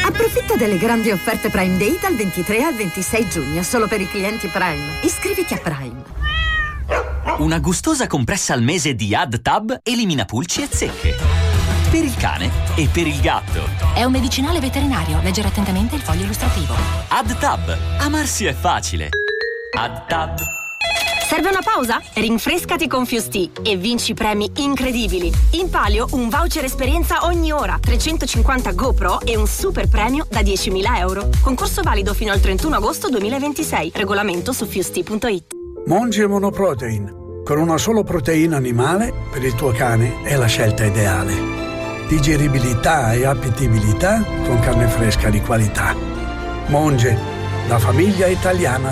Approfitta delle grandi offerte Prime Day dal 23 al 26 giugno, solo per i clienti Prime. Iscriviti a Prime. Una gustosa compressa al mese di AddTab elimina pulci e zecche. Per il cane e per il gatto. È un medicinale veterinario. Leggere attentamente il foglio illustrativo. AddTab. Amarsi è facile. AddTab. Serve una pausa? Rinfrescati con Fusti e vinci premi incredibili. In palio un voucher esperienza ogni ora, 350 GoPro e un super premio da 10.000 euro. Concorso valido fino al 31 agosto 2026. Regolamento su fusti.it. Monge Monoprotein. Con una solo proteina animale, per il tuo cane è la scelta ideale. Digeribilità e appetibilità con carne fresca di qualità. Monge, la famiglia italiana